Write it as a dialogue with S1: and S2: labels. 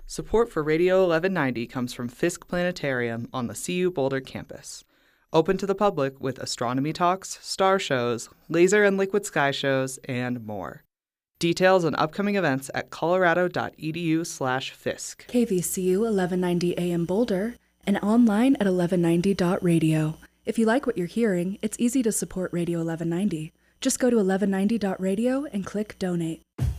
S1: Support for Radio 1190 comes from Fisk Planetarium on the CU Boulder campus. Open to the public with astronomy talks, star shows, laser and liquid sky shows, and more. Details on upcoming events at colorado.edu/Fisk.
S2: KVCU 1190 AM Boulder and online at 1190.radio. If you like what you're hearing, it's easy to support Radio 1190. Just go to 1190.radio and click Donate.